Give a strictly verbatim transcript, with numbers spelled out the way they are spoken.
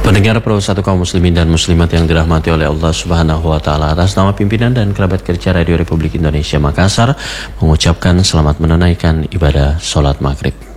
Pendengar Pro satu kaum muslimin dan muslimat yang dirahmati oleh Allah Subhanahu wa taala, atas nama pimpinan dan kerabat kerja Radio Republik Indonesia Makassar mengucapkan selamat menunaikan ibadah salat maghrib.